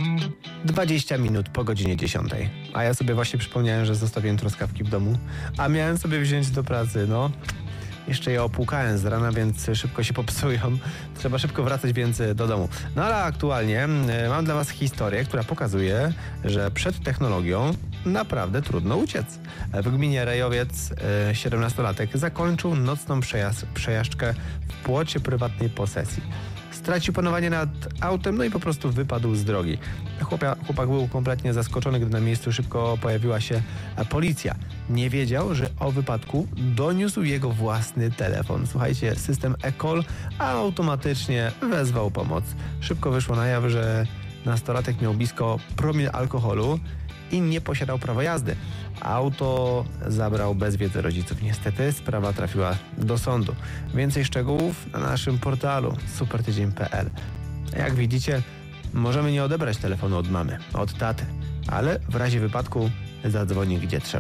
20 minut po godzinie 10. A ja sobie właśnie przypomniałem, że zostawiłem truskawki w domu, a miałem sobie wziąć do pracy, Jeszcze je opłukałem z rana, więc szybko się popsują. Trzeba szybko wracać więc do domu. No ale aktualnie mam dla was historię, która pokazuje, że przed technologią naprawdę trudno uciec. W gminie Rejowiec 17-latek zakończył nocną przejażdżkę w płocie prywatnej posesji. Stracił panowanie nad autem, i po prostu wypadł z drogi. Chłopak był kompletnie zaskoczony, gdy na miejscu szybko pojawiła się policja. Nie wiedział, że o wypadku doniósł jego własny telefon. Słuchajcie, system e-call automatycznie wezwał pomoc. Szybko wyszło na jaw, że nastolatek miał blisko promil alkoholu i nie posiadał prawa jazdy. Auto zabrał bez wiedzy rodziców. Niestety sprawa trafiła do sądu. Więcej szczegółów na naszym portalu supertydzień.pl. Jak widzicie, możemy nie odebrać telefonu od mamy, od taty, ale w razie wypadku zadzwoni gdzie trzeba.